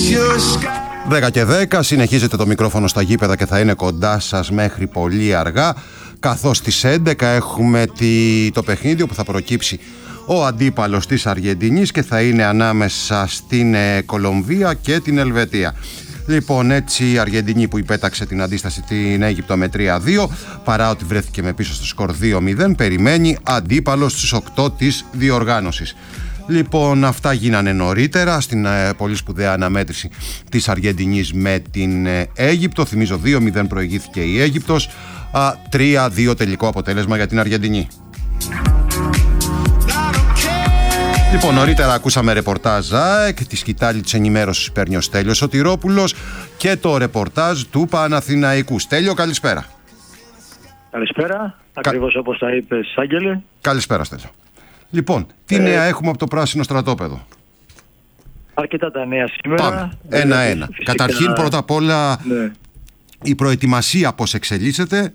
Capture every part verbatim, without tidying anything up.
δέκα και δέκα, συνεχίζεται το μικρόφωνο στα γήπεδα και θα είναι κοντά σας μέχρι πολύ αργά, καθώς στις έντεκα έχουμε τη, το παιχνίδι που θα προκύψει ο αντίπαλος της Αργεντινής και θα είναι ανάμεσα στην ε, Κολομβία και την Ελβετία. Λοιπόν, έτσι η Αργεντινή που υπέταξε την αντίσταση την Αίγυπτο με τρία δύο, παρά ότι βρέθηκε με πίσω στο σκορ δύο μηδέν, περιμένει αντίπαλο στους οκτώ της διοργάνωσης. Λοιπόν, αυτά γίνανε νωρίτερα στην ε, πολύ σπουδαία αναμέτρηση της Αργεντινής με την ε, Αίγυπτο. Θυμίζω δύο μηδέν προηγήθηκε η Αίγυπτος, τρία δύο τελικό αποτέλεσμα για την Αργεντινή. Λοιπόν, νωρίτερα ακούσαμε ρεπορτάζ ΑΕΚ, τη σκητάλη της ενημέρωσης παίρνει ο Στέλιος Σωτηρόπουλος και το ρεπορτάζ του Παναθηναϊκού. Στέλιο, καλησπέρα. Καλησπέρα, Κα... ακριβώς όπως τα είπες, Άγγελε. Καλησπέρα, Στέλιο. Λοιπόν, τι ε... νέα έχουμε από το πράσινο στρατόπεδο? Αρκετά τα νέα σήμερα. Πάμε, ένα-ένα. Φυσικά... Καταρχήν, πρώτα απ' όλα, ναι. η προετοιμασία πώς εξελίσσεται?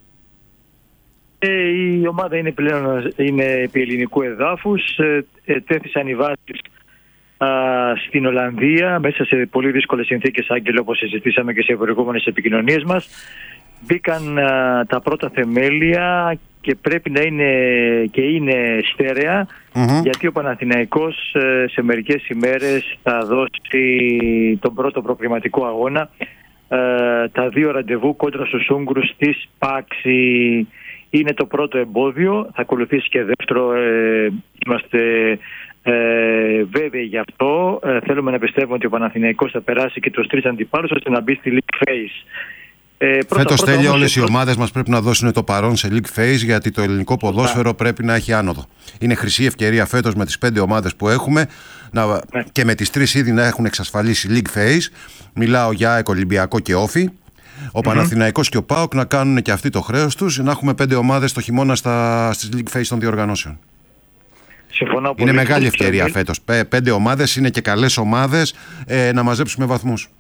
Ε, η ομάδα είναι πλέον είναι επί ελληνικού εδάφους. Ε, ε, τέθησαν οι βάσεις α, στην Ολλανδία μέσα σε πολύ δύσκολες συνθήκες, Άγγελο, όπως συζητήσαμε και σε προηγούμενες επικοινωνίες μας. Μπήκαν α, τα πρώτα θεμέλια και πρέπει να είναι και είναι στέρεα, mm-hmm. γιατί ο Παναθηναϊκός ε, σε μερικές ημέρες θα δώσει τον πρώτο προκριματικό αγώνα, ε, τα δύο ραντεβού κόντρα στους Ούγγρους της Πάξη. Είναι το πρώτο εμπόδιο, θα ακολουθήσει και δεύτερο, ε, είμαστε ε, βέβαιοι γι' αυτό. Ε, θέλουμε να πιστεύουμε ότι ο Παναθηναϊκός θα περάσει και τους τρεις αντιπάλους ώστε να μπει στη League Phase. Ε, Φέτος, τέλεια, όλες οι ομάδες μας πρέπει να δώσουν το παρόν σε League Phase, γιατί το ελληνικό ποδόσφαιρο πρέπει να έχει άνοδο. Είναι χρυσή ευκαιρία φέτος με τις πέντε ομάδες που έχουμε να, ναι. και με τις τρεις ήδη να έχουν εξασφαλίσει League Phase. Μιλάω για ΑΕΚ, Ολυμπιακό και Όφη. Ο mm-hmm. Παναθηναϊκός και ο ΠΑΟΚ να κάνουν και αυτοί το χρέος τους, να έχουμε πέντε ομάδες το χειμώνα στα, στις League Phase των διοργανώσεων. Συμφωνώ είναι μεγάλη ευκαιρία και... φέτος. Πέ, πέντε ομάδες είναι και καλές ομάδες, ε, να μαζέψουμε βαθμούς.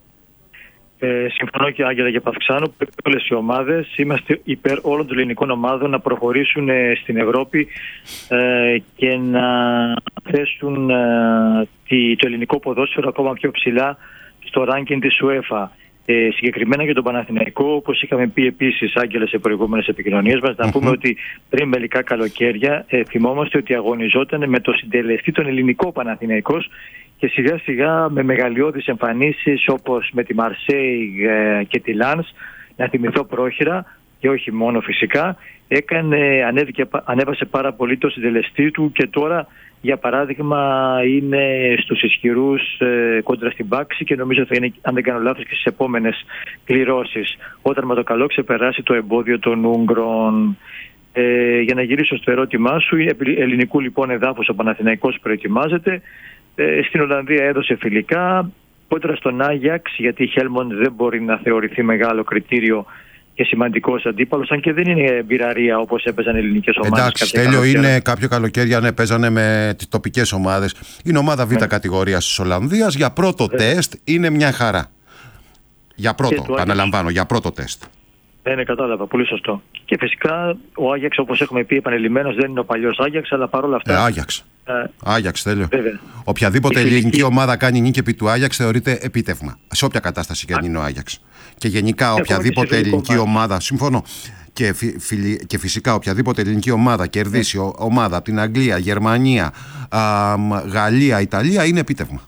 Ε, συμφωνώ και Άγγελα και Παυξάνου. Πρέπει όλες οι ομάδες, είμαστε υπέρ όλων των ελληνικών ομάδων να προχωρήσουν ε, στην Ευρώπη ε, και να θέσουν ε, τη, το ελληνικό ποδόσφαιρο ακόμα πιο ψηλά στο ranking της UEFA. Ε, συγκεκριμένα για τον Παναθηναϊκό, όπως είχαμε πει επίσης, Άγγελε, σε προηγούμενες επικοινωνίες μας, να mm-hmm. πούμε ότι πριν μερικά καλοκαίρια ε, θυμόμαστε ότι αγωνιζόταν με το συντελεστή τον ελληνικό Παναθηναϊκός και σιγά σιγά με μεγαλειώδεις εμφανίσεις όπως με τη Μαρσέη ε, και τη Λάνς, να θυμηθώ πρόχειρα και όχι μόνο φυσικά, έκανε, ανέβηκε, ανέβασε πάρα πολύ το συντελεστή του και τώρα, για παράδειγμα, είναι στους ισχυρούς ε, κόντρα στην Πάξη και νομίζω θα είναι, αν δεν κάνω λάθος, και στις επόμενες κληρώσεις, όταν με το καλό ξεπεράσει το εμπόδιο των Ούγγρων. Ε, για να γυρίσω στο ερώτημά σου, ελληνικού λοιπόν εδάφους ο Παναθηναϊκός προετοιμάζεται. Ε, στην Ολλανδία έδωσε φιλικά κόντρα στον Άγιαξ, γιατί η Χέλμοντ δεν μπορεί να θεωρηθεί μεγάλο κριτήριο και σημαντικός αντίπαλος, αν και δεν είναι μπειραρία όπως έπαιζαν ελληνικές ομάδες. Εντάξει, Στέλιο, είναι κάποιο καλοκαίρι, ναι, παίζανε με τις τοπικές ομάδες. Είναι ομάδα Β ναι. κατηγορίας της Ολλανδίας. Για πρώτο ναι. τεστ είναι μια χαρά. Για πρώτο, επαναλαμβάνω, για πρώτο τεστ. Ναι, ναι, κατάλαβα. Πολύ σωστό. Και φυσικά ο Άγιαξ, όπως έχουμε πει επανειλημμένως, δεν είναι ο παλιός Άγιαξ, αλλά παρόλα αυτά. Ε, Άγιαξ. Ε, Άγιαξ, Στέλιο. Βέβαια. Οποιαδήποτε ελληνική φυσική... ομάδα κάνει νίκη επί του Άγιαξ θεωρείται επίτευγμα. Σε όποια κατάσταση και αν είναι ο Άγιαξ. Και γενικά οποιαδήποτε ελληνική ομάδα, ομάδα, συμφωνώ, και, φυ, φυ, και φυσικά οποιαδήποτε ελληνική ομάδα κερδίσει yeah. ομάδα από την Αγγλία, Γερμανία, α, Γαλλία, Ιταλία, είναι επίτευγμα.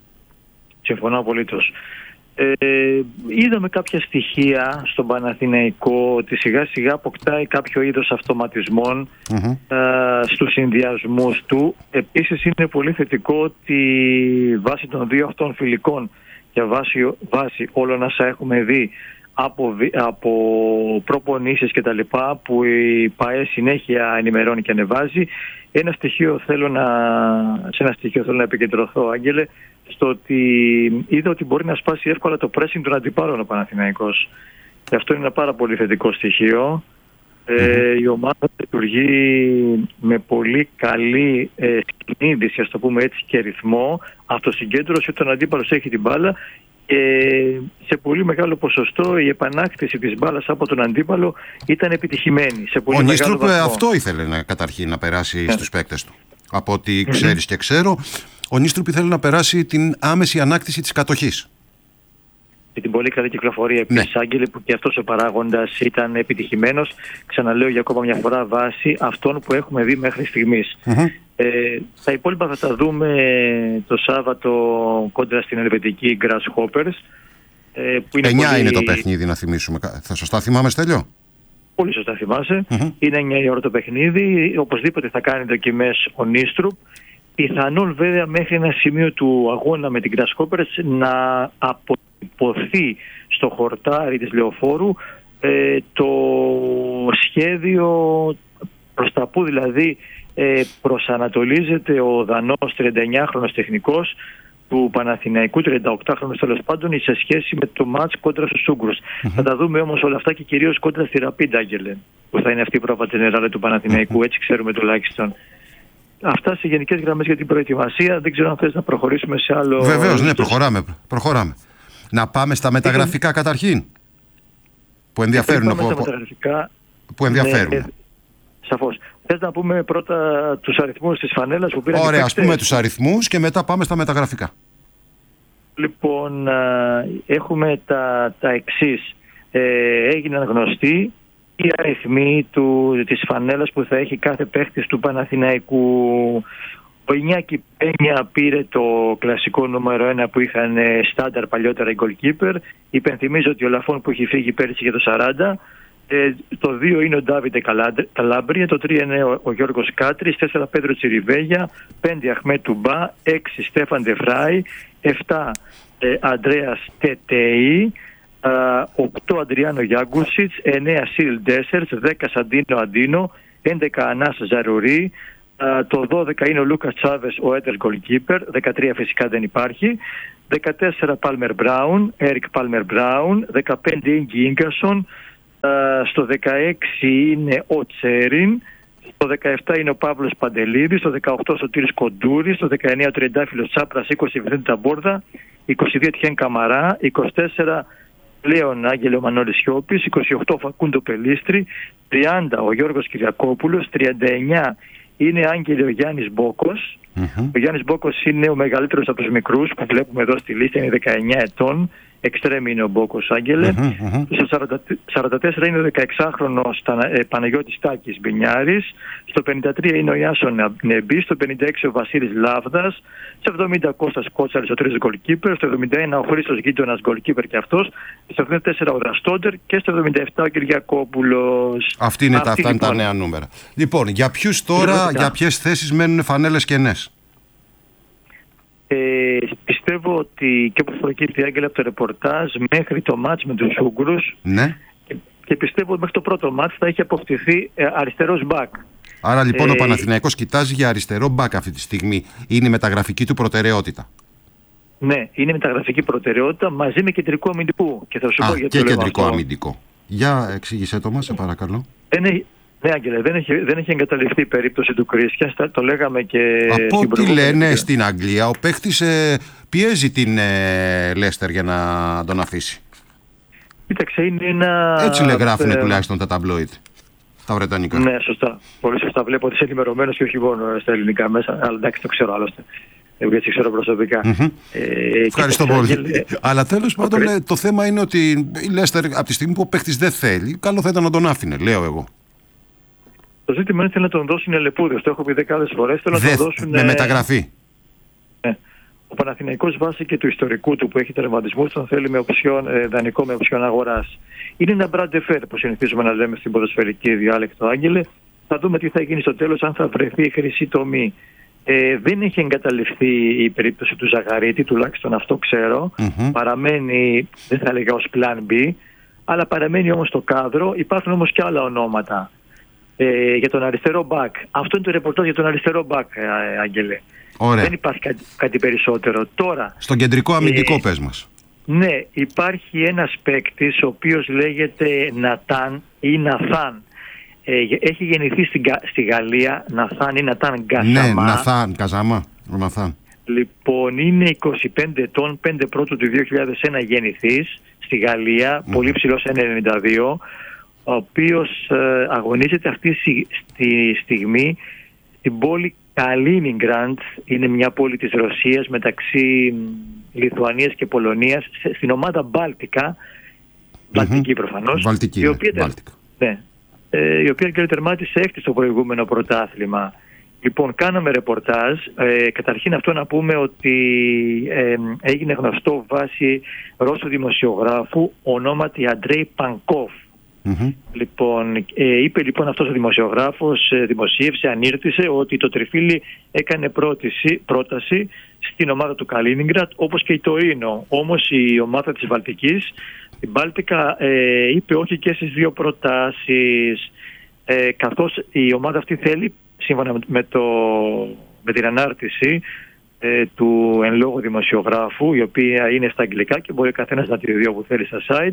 Συμφωνώ απολύτως. Ε, είδαμε κάποια στοιχεία στον Παναθηναϊκό ότι σιγά σιγά αποκτάει κάποιο είδος αυτοματισμών mm-hmm. ε, στους συνδυασμούς του. Επίσης είναι πολύ θετικό ότι βάσει των δύο αυτών φιλικών και βάσει, βάσει όλων όσα έχουμε δει από, από προπονήσεις και τα λοιπά που η ΠΑΕ συνέχεια ενημερώνει και ανεβάζει, ένα στοιχείο θέλω να, σε ένα στοιχείο θέλω να επικεντρωθώ, Άγγελε, στο ότι είδα ότι μπορεί να σπάσει εύκολα το pressing των αντιπάλων ο Παναθηναϊκός. Και αυτό είναι ένα πάρα πολύ θετικό στοιχείο. Mm-hmm. Ε, η ομάδα λειτουργεί με πολύ καλή ε, συνείδηση, ας το πούμε έτσι, και ρυθμό, αυτοσυγκέντρωση όταν ο αντίπαλος έχει την μπάλα και σε πολύ μεγάλο ποσοστό η επανάκτηση της μπάλας από τον αντίπαλο ήταν επιτυχημένη. Σε πολύ ο Νίστρουπ αυτό ήθελε να, καταρχήν να περάσει yeah. στους παίκτες του. Από ό,τι ξέρεις mm-hmm. και ξέρω, Ο Νίστρουπι θέλει να περάσει την άμεση ανάκτηση της κατοχής. Και την πολύ καλή κυκλοφορία επίσης, ναι. Άγγελε, που και αυτός ο παράγοντας ήταν επιτυχημένος. Ξαναλέω για ακόμα μια φορά βάση αυτών που έχουμε δει μέχρι στιγμής. Mm-hmm. Ε, τα υπόλοιπα θα τα δούμε το Σάββατο κόντρα στην ελβετική Grasshoppers. Ε, που είναι εννιά πολύ... είναι το παιχνίδι, να θυμίσουμε. Θα σωστά θυμάμαι, Στέλιο? Πολύ σωστά θυμάσαι. Mm-hmm. Είναι εννιά η ώρα το παιχνίδι. Οπωσδήποτε θα κάνει δοκιμές ο Νίστρουπ. Πιθανόν βέβαια μέχρι ένα σημείο του αγώνα με την Grasshoppers να αποτυπωθεί στο χορτάρι της Λεωφόρου ε, το σχέδιο προς τα που δηλαδή ε, προσανατολίζεται ο Δανός τριανταεννιάχρονος τεχνικός του Παναθηναϊκού, τριανταοκτάχρονος τέλος πάντων, σε σχέση με το μάτς κόντρα στους Ούγγρους. Mm-hmm. Θα τα δούμε όμως όλα αυτά και κυρίως κόντρα στη Rapid, Άγγελε, που θα είναι αυτή η πρόβα τζενεράλε του Παναθηναϊκού, mm-hmm. έτσι ξέρουμε τουλάχιστον. Αυτά σε γενικές γραμμές για την προετοιμασία. Δεν ξέρω αν θες να προχωρήσουμε σε άλλο... Βεβαίως, ναι, προχωράμε, προχωράμε. Να πάμε στα μεταγραφικά καταρχήν, που ενδιαφέρουν. Πάμε στα μεταγραφικά, που ενδιαφέρουν. Ναι, σαφώς. Θες να πούμε πρώτα τους αριθμούς της φανέλας που πήραν? Ωραία, ας πούμε τους αριθμούς και μετά πάμε στα μεταγραφικά. Λοιπόν, έχουμε τα, τα εξής. Ε, έγιναν γνωστοί οι αριθμοί του, της φανέλας που θα έχει κάθε παίχτης του Παναθηναϊκού. Ο Ινιάκη Πένια πήρε το κλασικό νούμερο ένα που είχαν στάνταρ παλιότερα οι goalkeeper. Υπενθυμίζω ότι ο Λαφών που έχει φύγει πέρυσι για το σαράντα. Ε, το δύο είναι ο Ντάβιντε Καλάμπρια, το τρία είναι ο, ο Γιώργος Κάτρης, τέσσερα Πέντρο Τσιριβέγια, πέντε Αχμέτ Τουμπά, έξι Στέφαν Ντεφράι, επτά ε, Αντρέας Τετέι, οκτώ Αντριάνο Γιάγκουσιτς, εννέα Σιριλ Ντέσερτς, δέκα Σαντίνο Αντίνο, έντεκα Ανάς Ζαρουρί, το δώδεκα είναι ο Λούκας Τσάβες, ο Έτερ Γκολκίπερ, δεκατρία φυσικά δεν υπάρχει, δεκατέσσερα Πάλμερ Μπράουν, Έρικ Πάλμερ Μπράουν, δεκαπέντε Ίγκι Ίγκασον, στο δεκαέξι είναι ο Τσέριν, στο δεκαεπτά είναι ο Παύλος Παντελίδης, στο δεκαοκτώ ο Σωτήρης Κοντούρης, στο δεκαεννέα ο Τριαντάφυλλος Τσάπρας, είκοσι Βιθέντη Ταμπόρδα, είκοσι δύο Τιέν Καμαρά, είκοσι τέσσερα Λέων Άγγελο Μανώλης Σιώπης, είκοσι οκτώ Φακούντο Πελίστρη, τριάντα ο Γιώργος Κυριακόπουλος, τριάντα εννέα είναι Άγγελο ο Γιάννης Μπόκος. Mm-hmm. Ο Γιάννης Μπόκος είναι ο μεγαλύτερος από τους μικρούς που βλέπουμε εδώ στη λίστα, είναι δεκαεννέα ετών. Εξτρέμι είναι ο Μπόκος, Άγγελε. Mm-hmm. Στο σαράντα τέσσερα είναι ο δεκαεξάχρονος ε, Παναγιώτης Τάκης Μπινιάρης. Στο πενήντα τρία είναι ο Ιάσον Νεμπή. Στο πενήντα έξι ο Βασίλης Λάβδας. Στο εβδομήντα Κώστας Κότσαρης, ο τρίτος γκολκίπερ. Στο εβδομήντα ένα ο Χρήστος Γείτονας, γκολκίπερ και αυτός. Στο εβδομήντα τέσσερα ο Δαστόντερ και στο εβδομήντα επτά ο Κυριακόπουλος. Αυτή είναι, Αυτή τα, αυτά είναι τα νέα νούμερα. Λοιπόν, για ποιους τώρα, για ποιες θέσεις μένουν φανέλες κενές? Ε, πιστεύω ότι και όπως προκύπτει, Άγγελα, από το ρεπορτάζ, μέχρι το μάτς με τους Ούγγρους, ναι. και, και πιστεύω ότι μέχρι το πρώτο μάτς θα έχει αποκτηθεί ε, αριστερός μπακ. Άρα λοιπόν ε, ο Παναθηναϊκός κοιτάζει για αριστερό μπακ αυτή τη στιγμή. Είναι η μεταγραφική του προτεραιότητα. Ναι, είναι μεταγραφική προτεραιότητα μαζί με κεντρικό αμυντικό. Και θα σου Α, πω γιατί και το κεντρικό αυτό. αμυντικό. Για εξήγησέ το μας, σε παρακαλώ. Είναι, ναι, Άγγελε, δεν έχει, δεν έχει εγκαταλειφθεί η περίπτωση του Κρίστιαν. Το λέγαμε και. Από ό,τι λένε στην Αγγλία, ο παίχτης ε, πιέζει την ε, Λέστερ για να τον αφήσει. Κοίταξε, είναι ένα. Έτσι λέει, γράφουν ε, τουλάχιστον τα ταμπλόιτ. Τα βρετανικά. Ναι, σωστά. Πολύ σωστά. Βλέπω ότι είσαι ενημερωμένος και όχι μόνο στα ελληνικά μέσα. Αλλά εντάξει, το ξέρω άλλωστε. Εγώ έτσι ξέρω προσωπικά. Mm-hmm. Ε, Ευχαριστώ πολύ. Άγγελε... Αλλά τέλος πάντων okay. το θέμα είναι ότι η Λέστερ από τη στιγμή που ο παίχτης δεν θέλει, καλό θα ήταν να τον άφηνε, λέω εγώ. Το ζήτημα είναι να τον δώσουν ελεπούδες. Το έχω πει δεκάδες φορές. Θέλω να τον δώσουν. Με μεταγραφή. Ναι. Ο Παναθηναϊκός, βάσει και του ιστορικού του που έχει τερματισμούς, τον θέλει με οψιόν, ε, δανεικό με οψιόν αγοράς. Είναι ένα brand fair που συνηθίζουμε να λέμε στην ποδοσφαιρική διάλεκτο, Άγγελε. Θα δούμε τι θα γίνει στο τέλος, αν θα βρεθεί η χρυσή τομή. Ε, δεν έχει εγκαταλειφθεί η περίπτωση του Ζαγαρίτη, τουλάχιστον αυτό ξέρω. Mm-hmm. Παραμένει, δεν θα έλεγα ως plan B, αλλά παραμένει όμως το κάδρο. Υπάρχουν όμως και άλλα ονόματα. Ε, για τον αριστερό μπακ. Αυτό είναι το ρεπορτάζ για τον αριστερό μπακ, ε, Άγγελε. Ωραία. Δεν υπάρχει κάτι, κάτι περισσότερο. Τώρα, στον κεντρικό αμυντικό ε, πες μας. Ναι, υπάρχει ένας παίκτης ο οποίος λέγεται Νατάν ή Ναθάν. Ε, έχει γεννηθεί στη, στη Γαλλία, Ναθάν ή Νατάν Γκαζαμά. Ναι, Ναθάν, Γκαζαμά. Ναθάν. Λοιπόν, είναι είκοσι πέντε ετών, πέντε πρώτου του δύο χιλιάδες ένα γεννηθής στη Γαλλία, mm. πολύ ψηλός, ένα ενενήντα δύο, ο οποίος ε, αγωνίζεται αυτή στη στιγμή στην πόλη Καλίνιγκραντ είναι μια πόλη της Ρωσίας μεταξύ Λιθουανίας και Πολωνίας, στην ομάδα Μπάλτικα, Βαλτική mm-hmm. προφανώς, Βαλτική, η οποία, ναι, ναι, ε, η οποία και τερμάτισε έκτη στο προηγούμενο πρωτάθλημα. Λοιπόν, κάναμε ρεπορτάζ. Ε, καταρχήν αυτό να πούμε ότι ε, έγινε γνωστό βάσει Ρώσου δημοσιογράφου ονόματι Αντρέι Πανκόφ. Mm-hmm. Λοιπόν, ε, είπε λοιπόν αυτός ο δημοσιογράφος, ε, δημοσίευσε, ανήρτησε ότι το Τριφύλι έκανε πρόταση, πρόταση στην ομάδα του Καλίνιγκραντ, όπως και η Τωρίνο. Όμως η ομάδα της Βαλτικής, η Μπάλτικα, ε, είπε όχι και στις δύο προτάσεις, ε, καθώς η ομάδα αυτή θέλει, σύμφωνα με, το, με την ανάρτηση ε, του εν λόγω δημοσιογράφου, η οποία είναι στα αγγλικά και μπορεί ο καθένας να τη δει όπου θέλει στα site,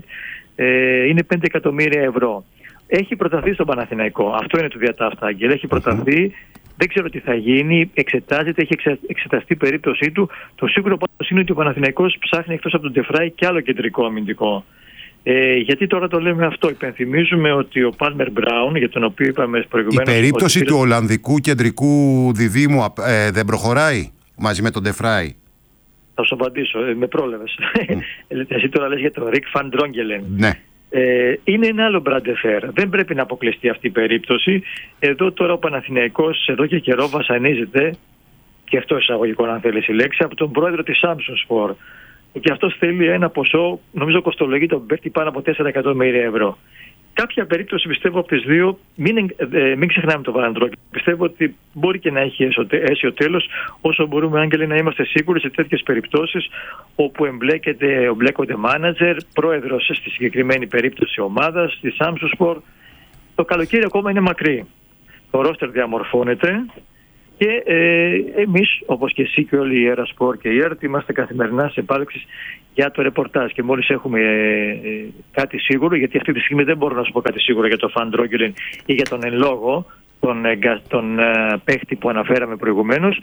ε, είναι πέντε εκατομμύρια ευρώ. Έχει προταθεί στον Παναθηναϊκό. Αυτό είναι το διατάφτα, Άγγελε. Έχει προταθεί. Δεν ξέρω τι θα γίνει. Εξετάζεται, έχει εξεταστεί η περίπτωσή του. Το σίγουρο πάντως είναι ότι ο Παναθηναϊκός ψάχνει εκτός από τον Ντεφράι και άλλο κεντρικό αμυντικό. Ε, γιατί τώρα το λέμε αυτό? Υπενθυμίζουμε ότι ο Πάλμερ Μπράουν, για τον οποίο είπαμε προηγουμένως. Η περίπτωση ότι... του Ολλανδικού κεντρικού διδήμου ε, δεν προχωράει μαζί με τον Ντεφράι? Θα σου απαντήσω, ε, με πρόλαβες. Mm. Εσύ τώρα λες για τον Ρικ Φαν Ντρόγκελεν. Ναι. Ε, είναι ένα άλλο μπραντεφέρ. Δεν πρέπει να αποκλειστεί αυτή η περίπτωση. Εδώ τώρα ο Παναθηναϊκός εδώ και καιρό βασανίζεται, και αυτό εισαγωγικό αν θέλει η λέξη, από τον πρόεδρο της Samsung Sport. Και αυτός θέλει ένα ποσό, νομίζω κοστολογεί τον παίκτη πάνω από τέσσερα εκατομμύρια ευρώ. Κάποια περίπτωση πιστεύω από τις δύο, μην, ε, μην ξεχνάμε το Βαλαντρόκι. Πιστεύω ότι μπορεί και να έχει αίσιο τέλος, όσο μπορούμε, Άγγελε, να είμαστε σίγουροι σε τέτοιες περιπτώσεις όπου εμπλέκεται, εμπλέκονται μάνατζερ, πρόεδρος στη συγκεκριμένη περίπτωση ομάδας, τη Samsung Sport. Το καλοκαίρι ακόμα είναι μακρύ. Το ρόστερ διαμορφώνεται. Και ε, εμείς, όπως και εσύ και όλοι η Έρα Σπορ και η ΕΡΤ, είμαστε καθημερινά σε επάλξεις για το ρεπορτάζ. Και μόλις έχουμε ε, ε, κάτι σίγουρο, γιατί αυτή τη στιγμή δεν μπορώ να σου πω κάτι σίγουρο για τον Φαν Ντρόγκελεν ή για τον εν λόγω, τον, ε, τον ε, παίχτη που αναφέραμε προηγουμένως,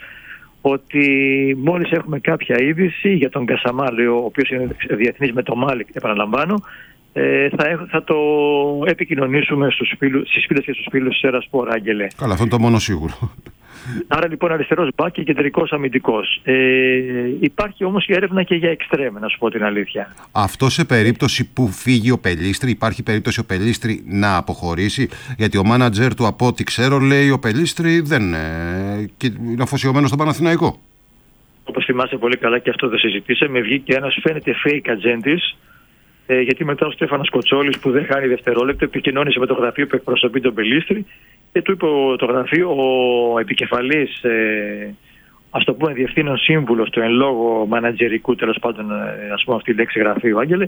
ότι μόλις έχουμε κάποια είδηση για τον Γκασαμάλ, ο οποίος είναι διεθνής με το Μάλικ, επαναλαμβάνω, ε, θα, θα το επικοινωνήσουμε στους φίλους, στις φίλες και στους φίλους της Έρα Σπορ, Άγγελε. Καλά, αυτό είναι το μόνο σίγουρο. Άρα λοιπόν αριστερός μπακ και κεντρικός αμυντικός. Ε, υπάρχει όμως η έρευνα και για εξτρέμ, να σου πω την αλήθεια. Αυτό σε περίπτωση που φύγει ο Πελίστρη, υπάρχει περίπτωση ο Πελίστρη να αποχωρήσει? Γιατί ο μάνατζερ του, από ό,τι ξέρω, λέει ο Πελίστρη δεν είναι, και είναι αφοσιωμένος στον Παναθηναϊκό. Όπως θυμάσαι πολύ καλά και αυτό δεν συζητήσαμε, βγήκε ένας φαίνεται fake ατζέντης, ε, γιατί μετά ο Στέφανος Κοτσόλης, που δεν χάνει δευτερόλεπτο, επικοινώνησε με το γραφείο που εκπροσωπεί τον Πελίστρη και του είπε το γραφείο, ο επικεφαλής, ε, ας το πούμε διευθύνων σύμβουλος του εν λόγω μανατζερικού, τέλος πάντων, ας πούμε αυτή η λέξη γραφείου, Άγγελε,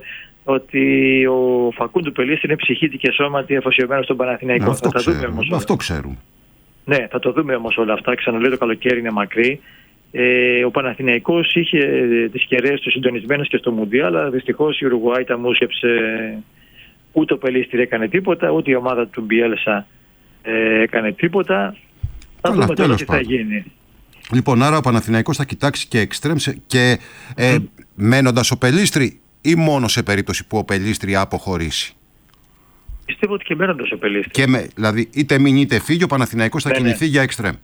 ότι ο Φακούντου Πελίστρη είναι ψυχήτη και σώματι αφοσιωμένος στον Παναθηναϊκό. Αυτό, θα ξέρουμε, τα δούμε όμως αυτό ξέρουμε. Ναι, θα το δούμε όμως όλα αυτά. Ξαναλέω, το καλοκαίρι είναι μακρύ. Ε, ο Παναθηναϊκός είχε τις κεραίες του συντονισμένες και στο Μουντιάλ, αλλά δυστυχώς η Ουρουγουάη τα μούσκεψε. Ούτε ο Πελίστρη έκανε τίποτα, ούτε η ομάδα του Μπιέλσα ε, έκανε τίποτα. Θα Καλά, δούμε τώρα τι θα γίνει. Λοιπόν, άρα ο Παναθηναϊκός θα κοιτάξει και εξτρέμ και ε, mm. μένοντας ο Πελίστρη, ή μόνο σε περίπτωση που ο Πελίστρη αποχωρήσει? Πιστεύω ότι και μένοντας ο Πελίστρη. Και με, δηλαδή είτε μην είτε φύγει, ο Παναθηναϊκός θα ναι, κινηθεί ναι. για εξτρέμ.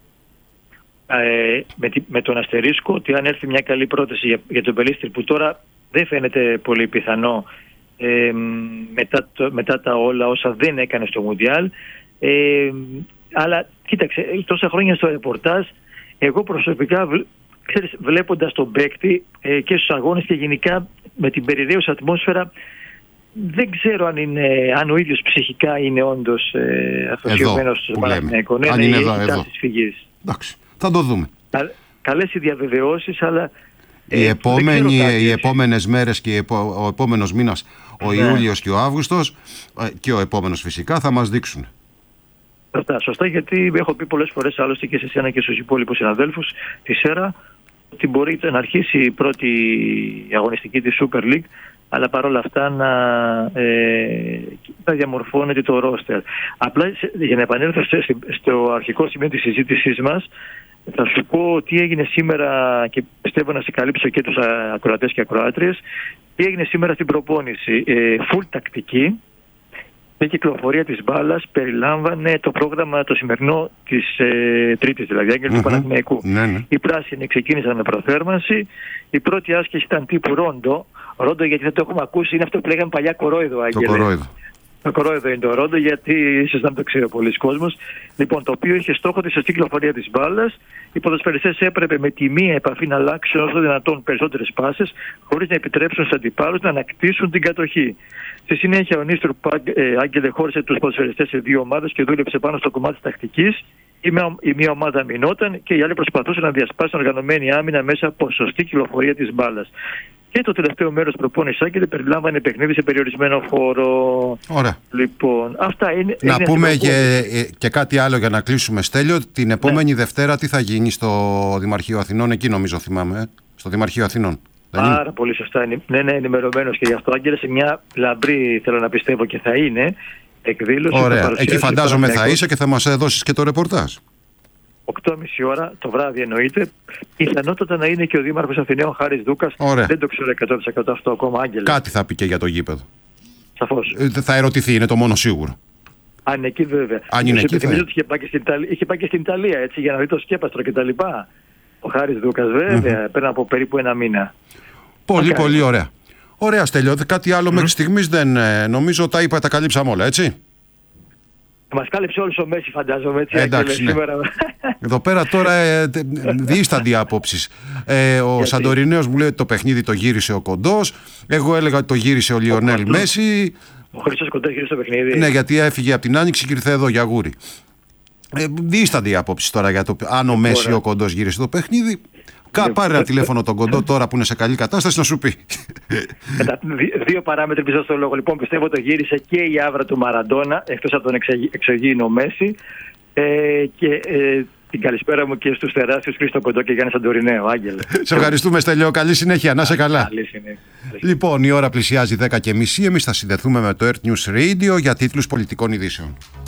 Ε, με, με τον αστερίσκο ότι αν έρθει μια καλή πρόταση για, για τον Πελίστρη, που τώρα δεν φαίνεται πολύ πιθανό ε, μετά, το, μετά τα όλα όσα δεν έκανε στο Μουντιάλ, ε, αλλά κοίταξε, τόσα χρόνια στο ρεπορτάζ, εγώ προσωπικά ξέρεις, βλέποντας τον παίκτη ε, και στους αγώνες και γενικά με την περιραίουσα ατμόσφαιρα, δεν ξέρω αν, είναι, αν ο ίδιος ψυχικά είναι όντως ε, αφοσιωμένος στο Παναθηναϊκό. Ναι, αν ναι, είναι έχει εδώ, εδώ. τάσεις φυγής. Εντάξει, θα το δούμε. Καλές οι διαβεβαιώσεις, αλλά οι, ε, επόμενοι, οι επόμενες μέρες και ο επόμενος μήνας, ο ναι. Ιούλιος και ο Αύγουστος, και ο επόμενος φυσικά, θα μας δείξουν. Σωστά, σωστά, γιατί έχω πει πολλές φορές, άλλωστε και σε εσένα και στους υπόλοιπους συναδέλφους της ΕΡΑ, ότι μπορεί να αρχίσει η πρώτη αγωνιστική της Super League, αλλά παρόλα αυτά να, ε, να διαμορφώνεται το ρόστερ. Απλά για να επανέλθω στο αρχικό σημείο της συζήτησής μας, θα σου πω τι έγινε σήμερα, και πιστεύω να σε καλύψω και τους ακροατές και ακροάτριες. Τι έγινε σήμερα στην προπόνηση. Ε, full τακτική. Η κυκλοφορία της μπάλας περιλάμβανε το πρόγραμμα το σημερινό της ε, Τρίτης, δηλαδή, Άγγελε, mm-hmm. του Παναθηναϊκού. Ναι, ναι. Οι πράσινοι ξεκίνησαν με προθέρμανση. Η πρώτη άσκηση ήταν τύπου ρόντο. Ρόντο, γιατί δεν το έχουμε ακούσει, είναι αυτό που λέγαμε παλιά κορόιδο, Άγγελε. Το κορόιδο. Το κορόιδο είναι το ρόντο, γιατί ίσως δεν το ξέρει ο πολλής κόσμος. Λοιπόν, το οποίο είχε στόχο τη σωστή κυκλοφορία της μπάλας. Οι ποδοσφαιριστές έπρεπε με τη μία επαφή να αλλάξουν όσο δυνατόν περισσότερες πάσες, χωρίς να επιτρέψουν στους αντιπάλους να ανακτήσουν την κατοχή. Στη συνέχεια, ο Νίστρου Άγγελε χώρισε τους ποδοσφαιριστές σε δύο ομάδες και δούλεψε πάνω στο κομμάτι της τακτικής. Η μία ομάδα μηνόταν και η άλλη προσπαθούσε να διασπάσει την οργανωμένη άμυνα μέσα από σωστή κυκλοφορία της μπάλας. Και το τελευταίο μέρος προπόνησης, Άγγελε, περιλάμβανε παιχνίδι σε περιορισμένο χώρο. Ωραία. Λοιπόν, αυτά είναι. Να είναι πούμε και, και κάτι άλλο για να κλείσουμε, Στέλιο. Την επόμενη ναι. Δευτέρα τι θα γίνει στο Δημαρχείο Αθηνών, εκεί νομίζω θυμάμαι. Στο Δημαρχείο Αθηνών. Πάρα πολύ σωστά. Ναι, ναι, ενημερωμένος και γι' αυτό, Άγγελε, σε μια λαμπρή, θέλω να πιστεύω, και θα είναι εκδήλωση. Ωραία. Εκεί φαντάζομαι θα είσαι και θα μας δώσεις και το ρεπορτάζ. οκτώ και μισή ώρα το βράδυ εννοείται. Πιθανότατα να είναι και ο Δήμαρχος Αθηναίων Χάρης Δούκας. Ωραία. Δεν το ξέρω εκατό τοις εκατό αυτό ακόμα, Άγγελε. Κάτι θα πει και για το γήπεδο. Σαφώς. Ε, θα ερωτηθεί, είναι το μόνο σίγουρο. Αν είναι εκεί, βέβαια. Αν είναι εκεί, θα... ότι είχε πάει, είχε πάει και στην Ιταλία, έτσι, για να δει το σκέπαστρο κτλ. Ο Χάρης Δούκας, βέβαια, mm-hmm. πριν από περίπου ένα μήνα. Πολύ, okay. πολύ ωραία. Ωραία, Στέλιο. Κάτι άλλο mm-hmm. μέχρι στιγμής δεν. Νομίζω τα είπα, τα καλύψαμε όλα, έτσι. Μας κάλυψε όλος ο Μέση, φαντάζομαι, έτσι. Εντάξει, ναι. Εδώ πέρα τώρα ε, διήστανται απόψεις. Ε, ο γιατί? Σαντορινέος μου λέει ότι το παιχνίδι το γύρισε ο Κοντός. Εγώ έλεγα ότι το γύρισε ο Λιονέλ Μέση. Ο Χρήστος Κοντός γύρισε το παιχνίδι. Ναι, γιατί έφυγε από την Άνοιξη και ήρθε εδώ για γούρι. Ε, διήστανται οι απόψεις τώρα για το αν ο Μέση ή ο Κοντός γύρισε το παιχνίδι. Κα, πάρε ένα τηλέφωνο τον Κοντό τώρα που είναι σε καλή κατάσταση να σου πει. Δύο παράμετροι πίσω στο λόγο. Λοιπόν, πιστεύω το γύρισε και η άβρα του Μαραντόνα, εκτός από τον εξωγήινο Μέση. Ε, και ε, την καλησπέρα μου και στους τεράστιους Χρήστο Κοντό και Γιάννη Σαντορινέο, Άγγελε. Σε ευχαριστούμε, Στέλιο. Καλή συνέχεια. Να είσαι καλά. Καλή συνέχεια. Λοιπόν, η ώρα πλησιάζει δέκα και μισή. Εμείς θα συνδεθούμε με το Earth News Radio για τίτλους πολιτικών ειδήσεων.